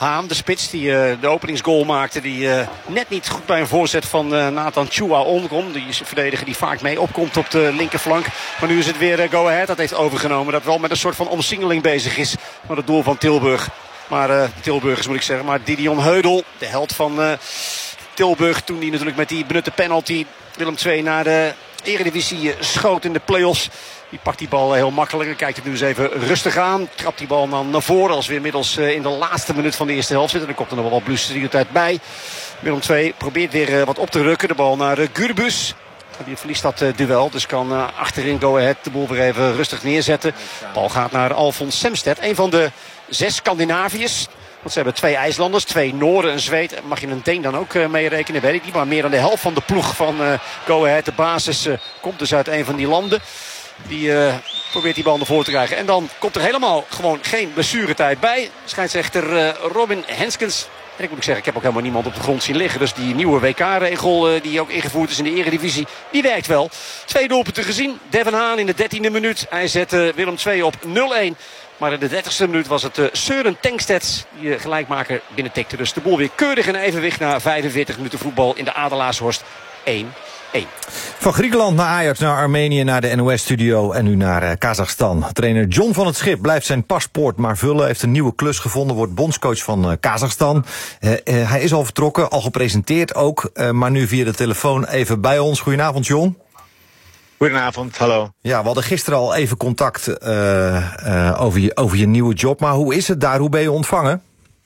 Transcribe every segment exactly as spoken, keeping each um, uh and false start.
Haan, de spits die uh, de openingsgoal maakte. Die uh, net niet goed bij een voorzet van uh, Nathan Chua omkomt. Die is een verdediger die vaak mee opkomt op de linkerflank. Maar nu is het weer uh, Go Ahead dat heeft overgenomen. Dat wel met een soort van omsingeling bezig is. Maar het doel van Tilburg. Maar uh, Tilburgers moet ik zeggen. Maar Didion Heudel, de held van uh, Tilburg. Toen die natuurlijk met die benutte penalty Willem twee naar de Eredivisie schoot in de play-offs. Die pakt die bal heel makkelijk en kijkt het nu eens even rustig aan. Trapt die bal dan naar voren als we inmiddels in de laatste minuut van de eerste helft zitten. Dan komt er nog wel wat blessuretijd bij. Willem twee probeert weer wat op te rukken. De bal naar Gurbus. Die verliest dat duel. Dus kan achterin Go Ahead de boel weer even rustig neerzetten. De bal gaat naar Alfons Semstedt. Een van de zes Scandinaviërs. Want ze hebben twee IJslanders, twee Nooren, een Zweed. Mag je een Deen dan ook uh, meerekenen, weet ik niet. Maar meer dan de helft van de ploeg van uh, Go Ahead, de basis, uh, komt dus uit een van die landen. Die uh, probeert die bal naar voren te krijgen. En dan komt er helemaal gewoon geen blessuretijd bij. Scheidsrechter uh, Robin Henskens. En ik moet zeggen, ik heb ook helemaal niemand op de grond zien liggen. Dus die nieuwe W K-regel uh, die ook ingevoerd is in de Eredivisie, die werkt wel. Twee doelpunten gezien. Devin Haan in de dertiende minuut. Hij zette Willem twee op nul-een. Maar in de dertigste minuut was het uh, Søren Tengstedt die uh, gelijkmaker binnentikte. Dus de boel weer keurig in evenwicht na vijfenveertig minuten voetbal in de Adelaarshorst. één één. Van Griekenland naar Ajax, naar Armenië, naar de N O S-studio en nu naar uh, Kazachstan. Trainer John van het Schip blijft zijn paspoort maar vullen. Heeft een nieuwe klus gevonden, wordt bondscoach van uh, Kazachstan. Uh, uh, hij is al vertrokken, al gepresenteerd ook, uh, maar nu via de telefoon even bij ons. Goedenavond, John. Goedenavond, hallo. Ja, we hadden gisteren al even contact uh, uh, over, je, over je nieuwe job. Maar hoe is het daar? Hoe ben je ontvangen?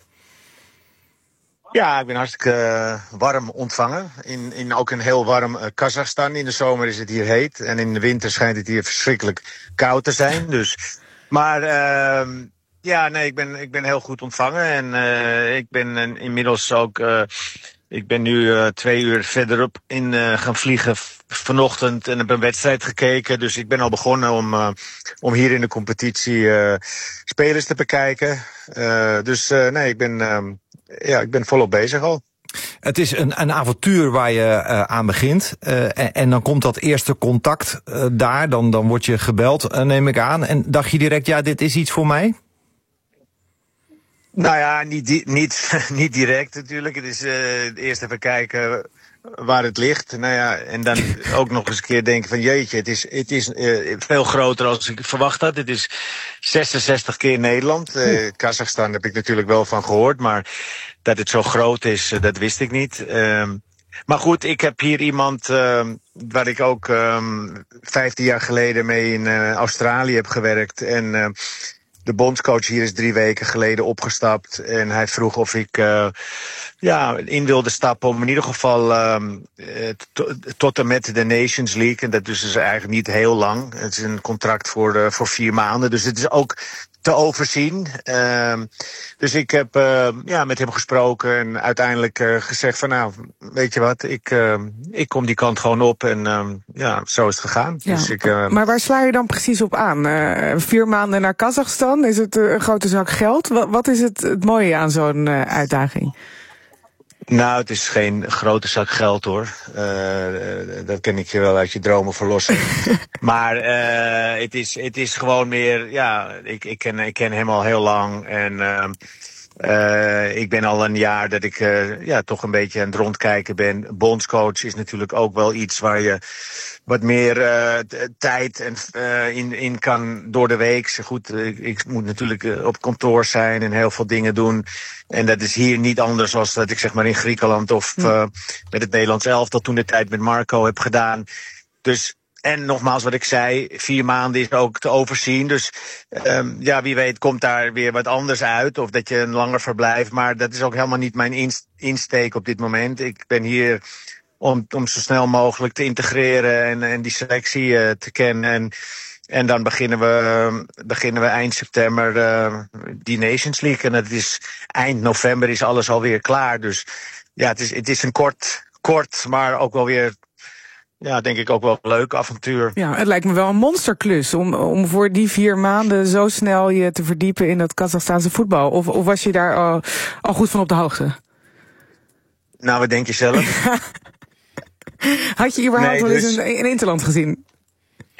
Ja, ik ben hartstikke uh, warm ontvangen. In, in ook een heel warm uh, Kazachstan. In de zomer is het hier heet. En in de winter schijnt het hier verschrikkelijk koud te zijn. Dus. Maar uh, ja, nee, ik ben, ik ben heel goed ontvangen. En uh, ik ben uh, inmiddels ook... Uh, Ik ben nu uh, twee uur verderop in uh, gaan vliegen vanochtend en heb een wedstrijd gekeken. Dus ik ben al begonnen om, uh, om hier in de competitie uh, spelers te bekijken. Uh, dus uh, nee, ik ben, uh, ja, ik ben volop bezig al. Het is een, een avontuur waar je uh, aan begint. Uh, en, en dan komt dat eerste contact uh, daar. Dan, dan word je gebeld, uh, neem ik aan. En dacht je direct, ja, dit is iets voor mij? Nou ja, niet, niet, niet direct natuurlijk. Het is uh, eerst even kijken waar het ligt. Nou ja, en dan ook nog eens een keer denken van jeetje, het is, het is uh, veel groter dan ik verwacht had. Het is zesenzestig keer Nederland. Uh, Kazachstan heb ik natuurlijk wel van gehoord, maar dat het zo groot is, uh, dat wist ik niet. Uh, maar goed, ik heb hier iemand uh, waar ik ook um, vijftien jaar geleden mee in uh, Australië heb gewerkt. En uh, de bondscoach hier is drie weken geleden opgestapt. En hij vroeg of ik uh, ja, in wilde stappen om in ieder geval um, to, tot en met de Nations League. En dat is dus eigenlijk niet heel lang. Het is een contract voor, uh, voor vier maanden. Dus het is ook te overzien. Uh, dus ik heb uh, ja, met hem gesproken en uiteindelijk uh, gezegd van nou, weet je wat, ik, uh, ik kom die kant gewoon op en uh, ja, zo is het gegaan. Ja, dus ik, uh, maar waar sla je dan precies op aan? Uh, vier maanden naar Kazachstan, is het uh, een grote zak geld? Wat, wat is het, het mooie aan zo'n uh, uitdaging? Nou, het is geen grote zak geld hoor. Uh, dat ken ik je wel uit je dromen verlossen. Maar uh, het, is, het is gewoon meer, ja, ik, ik, ken, ik ken hem al heel lang. En uh, uh, ik ben al een jaar dat ik uh, ja, toch een beetje aan het rondkijken ben. Bondscoach is natuurlijk ook wel iets waar je wat meer uh, tijd en, uh, in, in kan door de week. Goed, ik, ik moet natuurlijk uh, op kantoor zijn en heel veel dingen doen. En dat is hier niet anders dan dat ik zeg maar in Griekenland of uh, met het Nederlands elftal toen de tijd met Marco heb gedaan. Dus, en nogmaals wat ik zei, vier maanden is ook te overzien. Dus um, ja, wie weet komt daar weer wat anders uit. Of dat je een langer verblijf. Maar dat is ook helemaal niet mijn inst- insteek op dit moment. Ik ben hier om, om zo snel mogelijk te integreren en, en die selectie uh, te kennen. En, en dan beginnen we, uh, beginnen we eind september uh, die Nations League. En het is eind november is alles alweer klaar. Dus ja, het is, het is een kort, kort, maar ook wel weer, ja, denk ik ook wel een leuk avontuur. Ja, het lijkt me wel een monsterklus om, om voor die vier maanden zo snel je te verdiepen in dat Kazachstaanse voetbal. Of, of was je daar al, al goed van op de hoogte? Nou, wat denk je zelf? Had je überhaupt nee, wel eens dus... een, een interland gezien?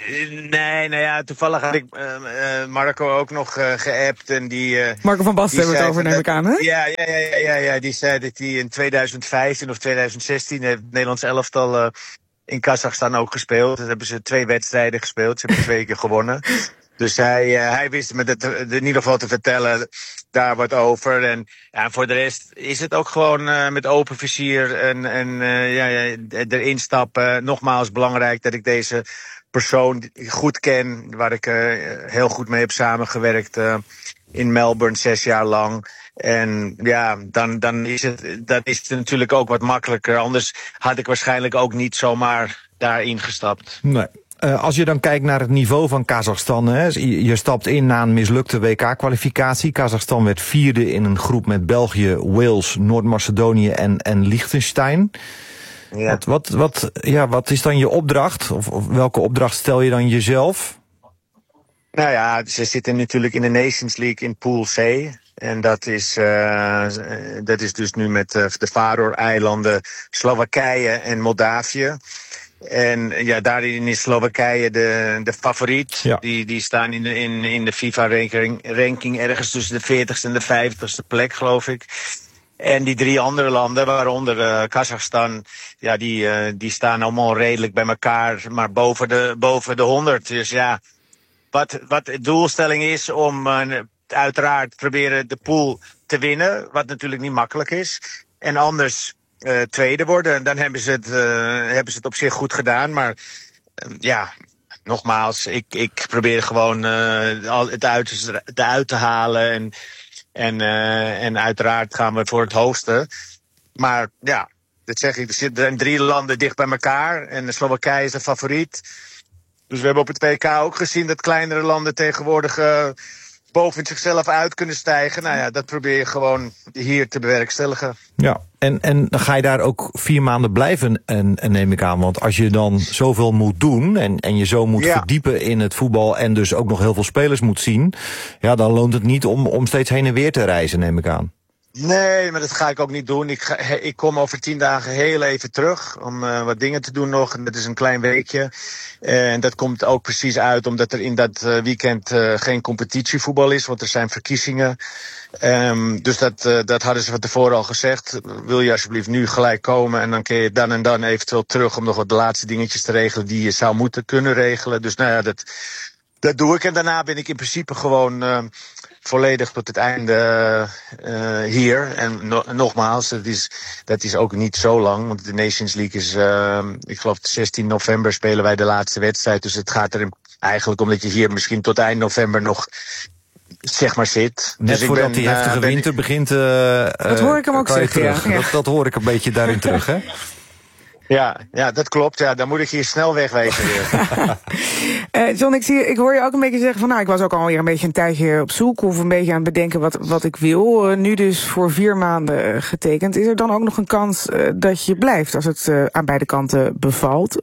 Nee, nou ja, toevallig had ik uh, uh, Marco ook nog uh, geappt. En die, uh, Marco van Basten hebben we het over, neem ik aan, hè? Ja, ja, ja, ja, ja, ja, die zei dat hij in twintig vijftien of twintig zestien heeft het Nederlands elftal uh, in Kazachstan ook gespeeld. Dan hebben ze twee wedstrijden gespeeld. Ze hebben twee keer gewonnen. Dus hij, uh, hij wist me dat, in ieder geval te vertellen daar wat over. En ja, voor de rest is het ook gewoon uh, met open vizier en, en uh, ja, ja, erin stappen. Nogmaals belangrijk dat ik deze persoon goed ken, waar ik uh, heel goed mee heb samengewerkt uh, in Melbourne zes jaar lang. En ja, dan, dan, is het, dan is het natuurlijk ook wat makkelijker. Anders had ik waarschijnlijk ook niet zomaar daarin gestapt. Nee. Uh, als je dan kijkt naar het niveau van Kazachstan, hè, je, je stapt in na een mislukte W K-kwalificatie. Kazachstan werd vierde in een groep met België, Wales, Noord-Macedonië en, en Liechtenstein. Ja. Wat, wat, wat, ja, wat is dan je opdracht? Of, of welke opdracht stel je dan jezelf? Nou ja, ze zitten natuurlijk in de Nations League in Pool C. En dat is, uh, dat is dus nu met uh, de Faroe-eilanden, Slowakije en Moldavië. En ja, daarin is Slowakije de, de favoriet. Ja. Die, die staan in de, in, in de FIFA-ranking ranking ergens tussen de veertigste en de vijftigste plek, geloof ik. En die drie andere landen, waaronder uh, Kazachstan, ja, die, uh, die staan allemaal redelijk bij elkaar, maar boven de, boven de honderd. Dus ja, wat, wat de doelstelling is om uh, uiteraard proberen de pool te winnen, wat natuurlijk niet makkelijk is. En anders uh, tweede worden, dan hebben ze het, uh, hebben ze het op zich goed gedaan. Maar uh, ja, nogmaals, ik, ik probeer gewoon uh, het uit, het uit te halen. En, en, uh, en uiteraard gaan we voor het hoogste. Maar ja, dat zeg ik, er zitten drie landen dicht bij elkaar. En Slowakije is de favoriet. Dus we hebben op het W K ook gezien dat kleinere landen tegenwoordig uh, boven zichzelf uit kunnen stijgen. Nou ja, dat probeer je gewoon hier te bewerkstelligen. Ja, en, en dan ga je daar ook vier maanden blijven, en, en neem ik aan. Want als je dan zoveel moet doen en, en je zo moet ja. verdiepen in het voetbal en dus ook nog heel veel spelers moet zien, ja, dan loont het niet om, om steeds heen en weer te reizen, neem ik aan. Nee, maar dat ga ik ook niet doen. Ik, ga, ik kom over tien dagen heel even terug om uh, wat dingen te doen nog. En dat is een klein weekje. Uh, en dat komt ook precies uit omdat er in dat uh, weekend uh, geen competitievoetbal is. Want er zijn verkiezingen. Um, dus dat, uh, dat hadden ze van tevoren al gezegd. Wil je alsjeblieft nu gelijk komen en dan kun je dan en dan eventueel terug om nog wat de laatste dingetjes te regelen die je zou moeten kunnen regelen. Dus nou ja, dat, dat doe ik. En daarna ben ik in principe gewoon Uh, volledig tot het einde uh, hier. En no- nogmaals, dat is, dat is ook niet zo lang. Want de Nations League is, uh, ik geloof zestien november spelen wij de laatste wedstrijd. Dus het gaat er eigenlijk om dat je hier misschien tot eind november nog, zeg maar, zit. Net dus voordat ik ben, die heftige uh, ben winter ik... begint, uh, dat hoor ik hem ook zeggen, ja. ja. Dat, dat hoor ik een beetje daarin terug, hè? Ja, ja, dat klopt. Ja, dan moet ik hier snel wegwezen weer. uh, John, ik, zie, ik hoor je ook een beetje zeggen van, nou, ik was ook alweer een beetje een tijdje op zoek of een beetje aan het bedenken wat, wat ik wil. Uh, nu dus voor vier maanden getekend. Is er dan ook nog een kans uh, dat je blijft als het uh, aan beide kanten bevalt?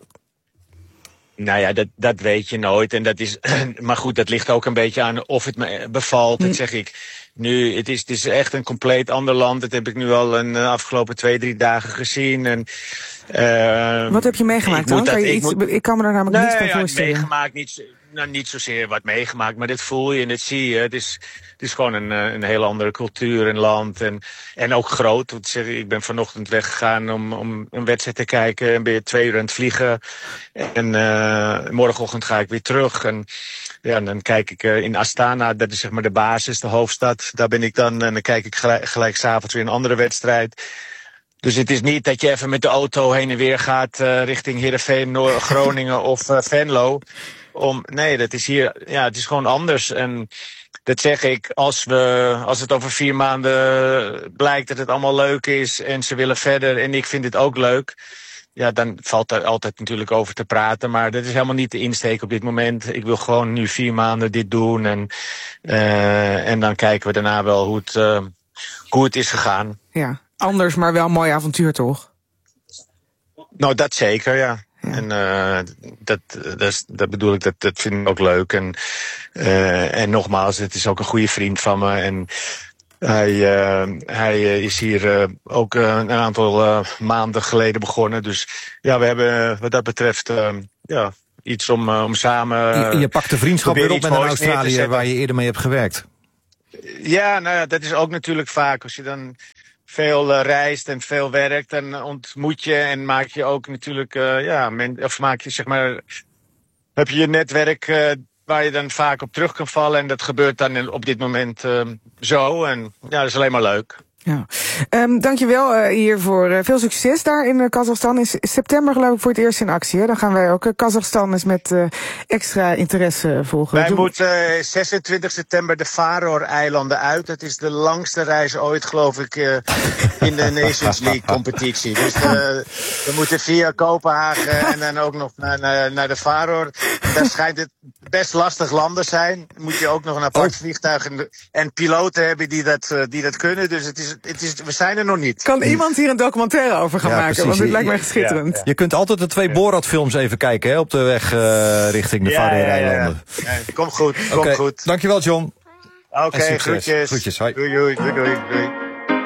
Nou ja, dat, dat weet je nooit. En dat is, maar goed, dat ligt ook een beetje aan of het me bevalt. Dat zeg ik. Nu, het is, het is echt een compleet ander land. Dat heb ik nu al een uh, afgelopen twee, drie dagen gezien. En, uh, wat heb je meegemaakt dan? Dat, kan je ik, iets, moet, ik kan me er namelijk nee, niets bij ja, voorstellen. Meegemaakt, niet, nou, niet zozeer wat meegemaakt, maar dit voel je en dit zie je. Het is, het is gewoon een, een heel andere cultuur en land. En, en ook groot. Want zeg, ik ben vanochtend weggegaan om, om een wedstrijd te kijken. En ben je twee uur aan het vliegen. En uh, morgenochtend ga ik weer terug. En ja, en dan kijk ik uh, in Astana, dat is zeg maar de basis, de hoofdstad. Daar ben ik dan en dan kijk ik gelijk, gelijk 's avonds weer een andere wedstrijd. Dus het is niet dat je even met de auto heen en weer gaat uh, richting Heerenveen, Noord- Groningen of uh, Venlo. Om, nee, dat is hier, ja, het is gewoon anders. En dat zeg ik, als we, als het over vier maanden blijkt dat het allemaal leuk is en ze willen verder en ik vind het ook leuk, ja, dan valt er altijd natuurlijk over te praten. Maar dat is helemaal niet de insteek op dit moment. Ik wil gewoon nu vier maanden dit doen en, uh, en dan kijken we daarna wel hoe het, uh, hoe het is gegaan. Ja, anders maar wel een mooi avontuur, toch? Nou, dat zeker, ja. Ja. En uh, dat, dat, dat bedoel ik, dat, dat vind ik ook leuk. En, uh, en nogmaals, het is ook een goede vriend van me. En hij, uh, hij is hier uh, ook uh, een aantal uh, maanden geleden begonnen. Dus ja, we hebben wat dat betreft uh, ja, iets om, uh, om samen... Uh, je, je pakt de vriendschap weer op met een Australiër waar je eerder mee hebt gewerkt. Ja, nou ja, dat is ook natuurlijk vaak. Als je dan veel uh, reist en veel werkt, dan ontmoet je en maak je ook natuurlijk... Uh, ja, men, of maak je zeg maar... Heb je je netwerk uh, waar je dan vaak op terug kan vallen. En dat gebeurt dan op dit moment uh, zo. En ja, dat is alleen maar leuk. Ja. Um, dankjewel uh, hiervoor. Uh, veel succes daar in uh, Kazachstan. In september geloof ik voor het eerst in actie. Hè? Dan gaan wij ook uh, Kazachstan eens met uh, extra interesse volgen. Wij Doe... moeten uh, zesentwintig september de Faroe-eilanden uit. Dat is de langste reis ooit, geloof ik, uh, in de Nations League competitie. Dus uh, we moeten via Kopenhagen en dan ook nog naar, naar, naar de Faroe. Daar schijnt het best lastig landen zijn. Dan moet je ook nog een apart oh. vliegtuig en, en piloten hebben die dat, uh, die dat kunnen. Dus het is Het is, we zijn er nog niet. Kan iemand hier een documentaire over gaan ja, maken? Precies. Want dit lijkt mij schitterend. Ja, ja. Je kunt altijd de twee ja. Borat-films even kijken, hè, op de weg uh, richting de ja, Faroe-eilanden. Ja, ja, ja. Kom goed, kom okay. goed. Dankjewel, John. Oké, okay, groetjes. Groetjes, hoi. Doei, doei, doei, doei.